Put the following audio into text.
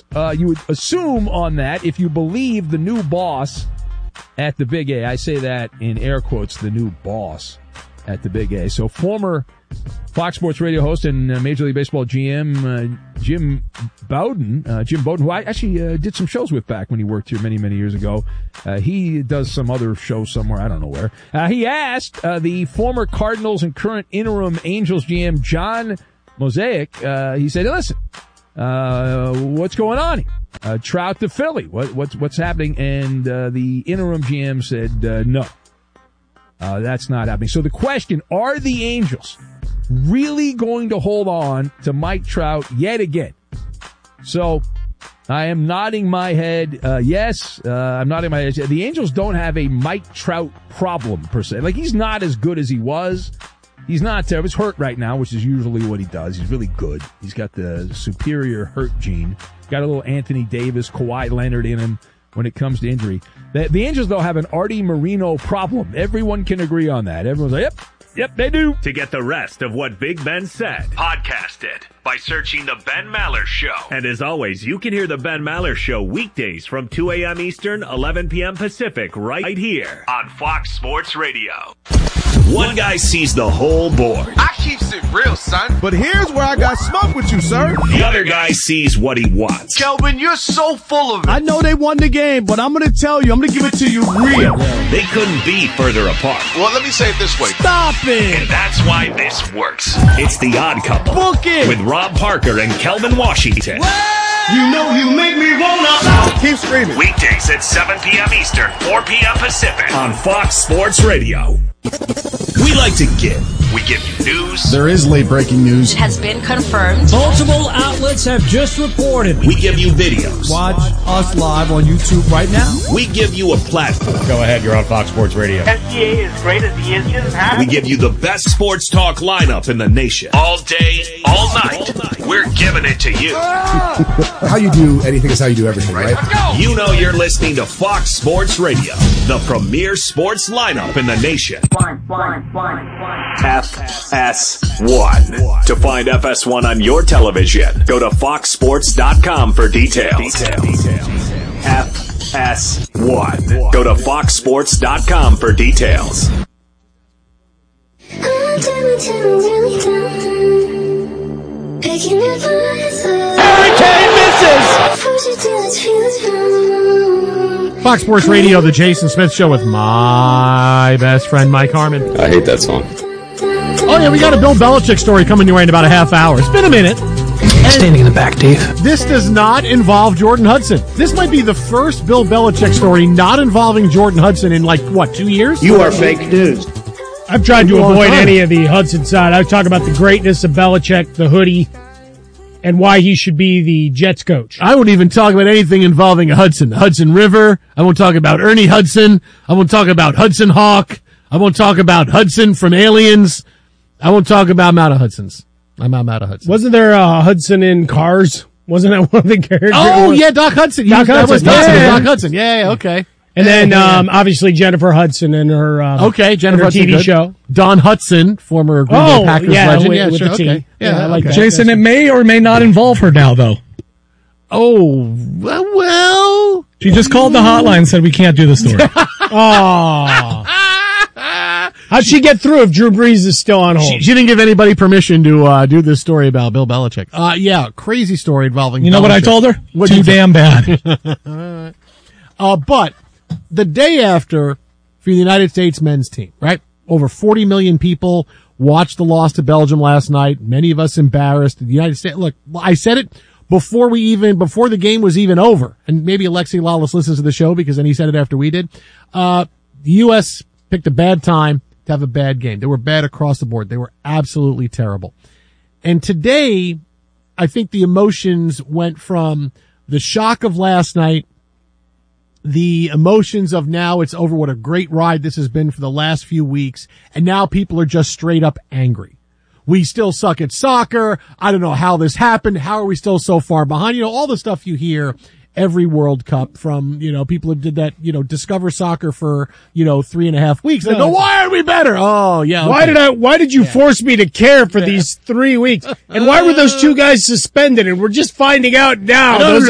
you would assume on that, if you believe the new boss at the Big A. I say that in air quotes, the new boss at the Big A. So former Fox Sports Radio host and Major League Baseball GM Jim Bowden, who I actually did some shows with back when he worked here many, many years ago. He does some other show somewhere, I don't know where. He asked the former Cardinals and current interim Angels GM John Mosaic, he said, listen, what's going on here? Trout to Philly, what's happening? And the interim GM said, no. That's not happening. So the question, are the Angels really going to hold on to Mike Trout yet again? So I am nodding my head. Yes, I'm nodding my head. The Angels don't have a Mike Trout problem per se. Like, he's not as good as he was. He's not terrible. He's hurt right now, which is usually what he does. He's really good. He's got the superior hurt gene. Got a little Anthony Davis, Kawhi Leonard in him when it comes to injury. The Angels, though, have an Artie Moreno problem. Everyone can agree on that. Everyone's like, yep, they do. To get the rest of what Big Ben said, podcast it by searching The Ben Maller Show. And as always, you can hear The Ben Maller Show weekdays from 2 a.m. Eastern, 11 p.m. Pacific, right here on Fox Sports Radio. One guy sees the whole board. I keeps it real, son. But here's where I got smoke with you, sir. The other guy sees what he wants. Kelvin, you're so full of it. I know they won the game, but I'm going to tell you, I'm going to give it to you real. They couldn't be further apart. Well, let me say it this way. Stop it. And that's why this works. It's The Odd Couple. Book it. With Rob Parker and Kelvin Washington. You know you make me wanna. Keep screaming. Weekdays at 7 p.m. Eastern, 4 p.m. Pacific on Fox Sports Radio. We like to give. We give you news. There is late breaking news. Has been confirmed. Multiple outlets have just reported. We give you videos. Watch us live on YouTube right now. We give you a platform. Go ahead, you're on Fox Sports Radio. SGA is great as he is. We give you the best sports talk lineup in the nation. All day, all night. We're giving it to you. How you do anything is how you do everything, right? You know you're listening to Fox Sports Radio, the premier sports lineup in the nation. FS1. To find FS1 on your television, go to foxsports.com for details. FS1. Go to foxsports.com for details. Hurricane misses. Fox Sports Radio, the Jason Smith Show with my best friend, Mike Harmon. I hate that song. Oh, yeah, we got a Bill Belichick story coming your way in about a half hour. It's been a minute. Standing in the back, Dave. This does not involve Jordan Hudson. This might be the first Bill Belichick story not involving Jordan Hudson in, 2 years? You are fake news. I've tried to avoid any of the Hudson side. I talk about the greatness of Belichick, the hoodie, and why he should be the Jets coach. I won't even talk about anything involving a Hudson. The Hudson River. I won't talk about Ernie Hudson. I won't talk about Hudson Hawk. I won't talk about Hudson from Aliens. I won't talk about Mount of Hudsons. I'm out of Hudson. Wasn't there Hudson in Cars? Wasn't that one of the characters? Oh, yeah, Doc Hudson. Doc Hudson. Doc Hudson. Yeah, okay. And then, obviously, Jennifer Hudson and her, Jennifer her TV Hudson, show. Don Hudson, former Green Bay Packers legend. With the team. Okay. Yeah, I like that. Jason, it may or may not involve her now, though. Oh, well. She just called the hotline and said we can't do the story. Oh. How'd she get through if Drew Brees is still on hold? She didn't give anybody permission to do this story about Bill Belichick. Yeah, crazy story involving You know Belichick. what I told her? Too damn bad. But the day after for the United States men's team, right? Over 40 million people watched the loss to Belgium last night. Many of us embarrassed. The United States, look, I said it before the game was even over. And maybe Alexi Lawless listens to the show because then he said it after we did. The U.S. picked a bad time to have a bad game. They were bad across the board. They were absolutely terrible. And today, I think the emotions went from the shock of last night, the emotions of now it's over, what a great ride this has been for the last few weeks, and now people are just straight up angry. We still suck at soccer. I don't know how this happened. How are we still so far behind? All the stuff you hear every World Cup from, people who did that, Discover Soccer for, 3.5 weeks. They go, why aren't we better? Oh, yeah. Okay. Why did you force me to care for these 3 weeks? And why were those two guys suspended? And we're just finding out now. Those